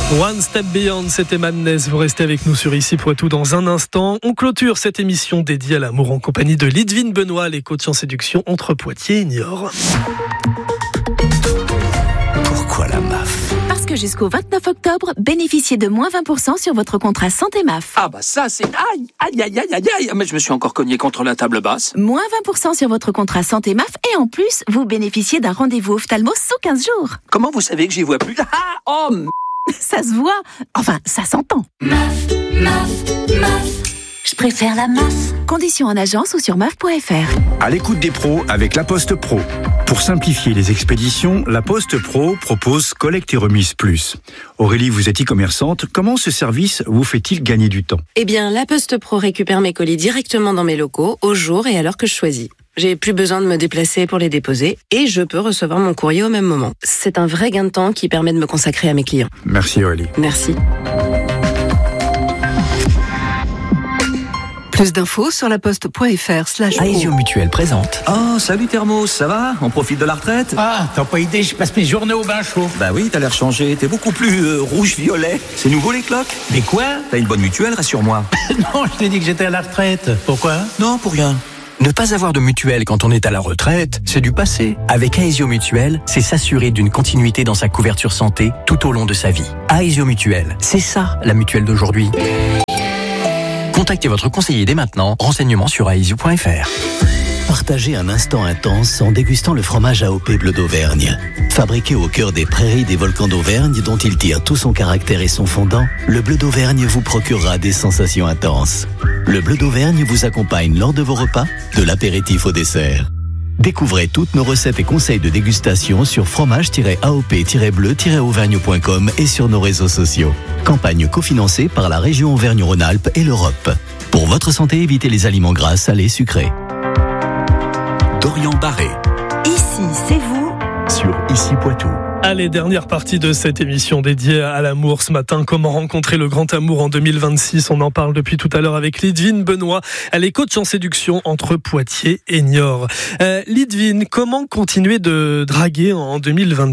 One Step Beyond, c'était Madness. Vous restez avec nous sur Ici Poitou dans un instant. On clôture cette émission dédiée à l'amour en compagnie de Lidvine Benoît, les coachs en séduction entre Poitiers et Niort. Pourquoi la MAF ? Parce que jusqu'au 29 octobre, bénéficiez de moins 20% sur votre contrat santé MAF. Ah bah ça c'est... Aïe, mais je me suis encore cogné contre la table basse. Moins 20% sur votre contrat santé MAF et en plus, vous bénéficiez d'un rendez-vous ophtalmo sous 15 jours. Comment vous savez que j'y vois plus ? Ça se voit, enfin ça s'entend. MAF, je préfère la MAF. Conditions en agence ou sur maf.fr. À l'écoute des pros avec La Poste Pro. Pour simplifier les expéditions, La Poste Pro propose collecte et remise plus. Aurélie, vous êtes e-commerçante. Comment ce service vous fait-il gagner du temps ? Eh bien, La Poste Pro récupère mes colis directement dans mes locaux, au jour et à l'heure que je choisis. J'ai plus besoin de me déplacer pour les déposer et je peux recevoir mon courrier au même moment. C'est un vrai gain de temps qui permet de me consacrer à mes clients. Merci Aurélie. Merci. Plus d'infos sur laposte.fr/pro. Aesio Mutuelle présente. Oh, salut Thermos, ça va ? On profite de la retraite ? Ah, t'as pas idée, je passe mes journées au bain chaud. Bah oui, t'as l'air changé, t'es beaucoup plus rouge-violet. C'est nouveau les cloques ? Mais quoi ? T'as une bonne mutuelle, rassure-moi. Non, je t'ai dit que j'étais à la retraite. Pourquoi ? Non, pour rien. Ne pas avoir de mutuelle quand on est à la retraite, c'est du passé. Avec Aesio Mutuelle, c'est s'assurer d'une continuité dans sa couverture santé tout au long de sa vie. Aesio Mutuelle, c'est ça la mutuelle d'aujourd'hui. Contactez votre conseiller dès maintenant. Renseignements sur aesio.fr. Partagez un instant intense en dégustant le fromage AOP Bleu d'Auvergne. Fabriqué au cœur des prairies des volcans d'Auvergne dont il tire tout son caractère et son fondant, le Bleu d'Auvergne vous procurera des sensations intenses. Le Bleu d'Auvergne vous accompagne lors de vos repas, de l'apéritif au dessert. Découvrez toutes nos recettes et conseils de dégustation sur fromage-aop-bleu-auvergne.com et sur nos réseaux sociaux. Campagne cofinancée par la région Auvergne-Rhône-Alpes et l'Europe. Pour votre santé, évitez les aliments gras, salés, sucrés. Dorian Barré. Ici, c'est vous. Sur Ici Poitou. Allez, dernière partie de cette émission dédiée à l'amour ce matin. Comment rencontrer le grand amour en 2026 ? On en parle depuis tout à l'heure avec Lidvine Benoît. Elle est coach en séduction entre Poitiers et Niort. Lidvine, comment continuer de draguer en 2026 ?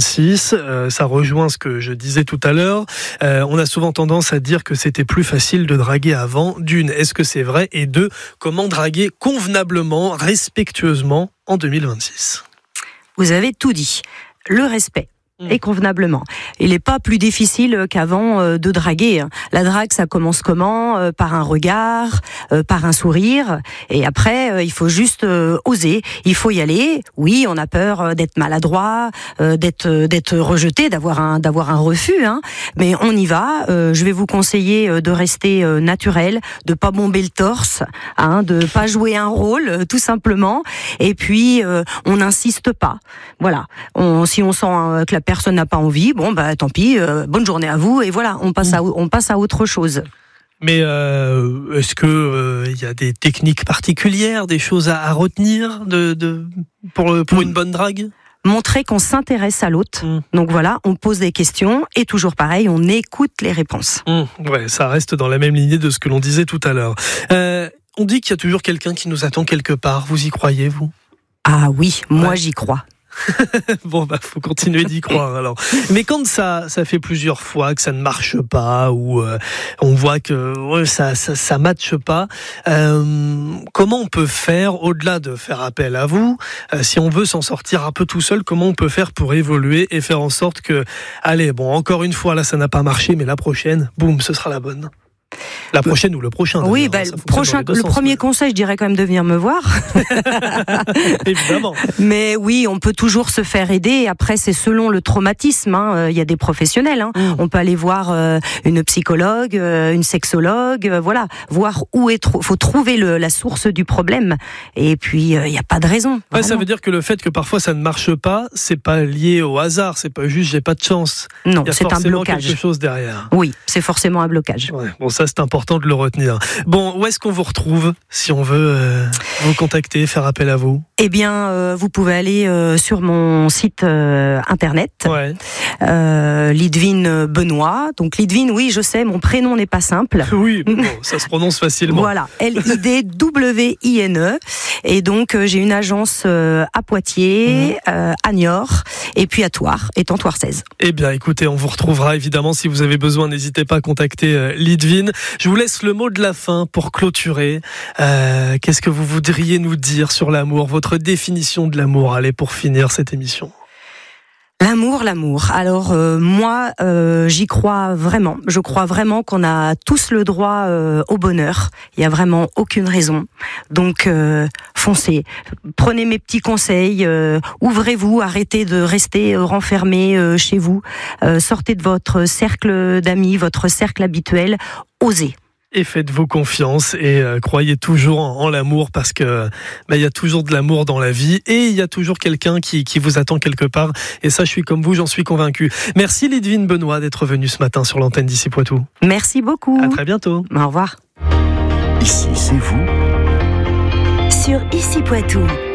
Ça rejoint ce que je disais tout à l'heure. On a souvent tendance à dire que c'était plus facile de draguer avant. D'une, est-ce que c'est vrai ? Et deux, comment draguer convenablement, respectueusement en 2026 ? Vous avez tout dit. Le respect. Et convenablement. Il n'est pas plus difficile qu'avant de draguer. La drague, ça commence comment ? Par un regard, par un sourire. Et après, il faut juste oser. Il faut y aller. Oui, on a peur d'être maladroit, d'être rejeté, d'avoir un refus. Hein. Mais on y va. Je vais vous conseiller de rester naturel, de pas bomber le torse, hein, de pas jouer un rôle, tout simplement. Et puis, on n'insiste pas. Voilà. Si on sent que la personne n'a pas envie, bon bah tant pis, bonne journée à vous et voilà, on passe à autre chose. Mais est-ce que y a des techniques particulières, des choses à retenir pour une bonne drague ? Montrer qu'on s'intéresse à l'autre. Donc voilà, on pose des questions et toujours pareil, on écoute les réponses. Ouais, ça reste dans la même lignée de ce que l'on disait tout à l'heure. On dit qu'il y a toujours quelqu'un qui nous attend quelque part. Vous y croyez, vous ? Ah oui, moi j'y crois. Bon, faut continuer d'y croire alors. Mais quand ça fait plusieurs fois que ça ne marche pas ou on voit que ça matche pas, comment on peut faire au-delà de faire appel à vous, si on veut s'en sortir un peu tout seul, comment on peut faire pour évoluer et faire en sorte que, allez, bon, encore une fois là ça n'a pas marché, mais la prochaine, boum, ce sera la bonne. La prochaine ou le prochain. Oui, le premier conseil, je dirais quand même de venir me voir. Évidemment. Mais oui, on peut toujours se faire aider. Après, c'est selon le traumatisme. Hein. Il y a des professionnels. Hein. On peut aller voir une psychologue, une sexologue. Voilà, voir où faut trouver la source du problème. Et puis, il n'y a pas de raison. Ouais, ça veut dire que le fait que parfois ça ne marche pas, c'est pas lié au hasard. C'est pas juste j'ai pas de chance. Non, c'est un blocage. Il y a forcément quelque chose derrière. Oui, c'est forcément un blocage. Ouais, bon, ça Ça, c'est important de le retenir. Bon, où est-ce qu'on vous retrouve si on veut vous contacter, faire appel à vous? Eh bien, vous pouvez aller sur mon site internet, Lidvine Benoît. Donc Lidvine, oui, je sais, mon prénom n'est pas simple. Oui, bon, ça se prononce facilement. Voilà, Lidwine. Et donc, j'ai une agence à Poitiers, à Niort, et puis à Thouars, et Thouars 16. Eh bien, écoutez, on vous retrouvera évidemment si vous avez besoin. N'hésitez pas à contacter Lidvine. Je vous laisse le mot de la fin pour clôturer. Qu'est-ce que vous voudriez nous dire sur l'amour, votre définition de l'amour, allez, pour finir cette émission? L'amour. Alors moi, j'y crois vraiment. Je crois vraiment qu'on a tous le droit au bonheur. Il y a vraiment aucune raison. Donc foncez. Prenez mes petits conseils. Ouvrez-vous. Arrêtez de rester renfermés chez vous. Sortez de votre cercle d'amis, votre cercle habituel. Osez. Et faites-vous confiance et croyez toujours en l'amour parce que il y a toujours de l'amour dans la vie et il y a toujours quelqu'un qui vous attend quelque part. Et ça, je suis comme vous, j'en suis convaincu. Merci Lidvine Benoît d'être venue ce matin sur l'antenne d'Ici Poitou. Merci beaucoup. À très bientôt. Au revoir. Ici, c'est vous. Sur Ici Poitou.